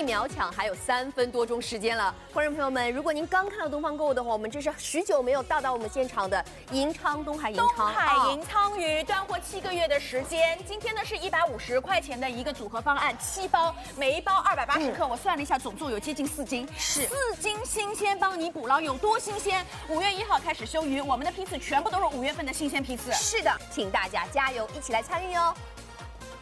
秒抢还有3分多钟时间了。观众朋友们，如果您刚看到东方购物的话，我们这是许久没有到我们现场的银昌东海银鲳鱼，断货7个月的时间。今天呢是150块钱的一个组合方案，7包，每一包280克，我算了一下，总重有接近4斤，是4斤新鲜，帮你捕捞有多新鲜？5月1号开始休渔，我们的批次全部都是5月份的新鲜批次。是的，请大家加油，一起来参与哦。